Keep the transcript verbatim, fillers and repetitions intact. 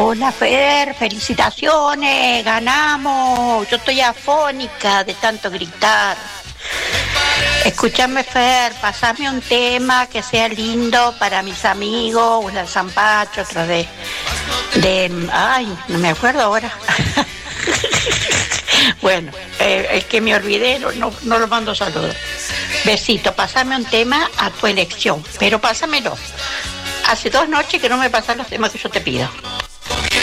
Hola Fer, felicitaciones, ganamos. Yo estoy afónica de tanto gritar. Escúchame Fer, pasame un tema que sea lindo para mis amigos, una de Zampacho, otra de, de, ay, no me acuerdo ahora. Bueno, eh, el que me olvidé, no, no, no lo mando saludos. Besito, pasame un tema a tu elección, pero pásamelo. Hace dos noches que no me pasan los temas que yo te pido.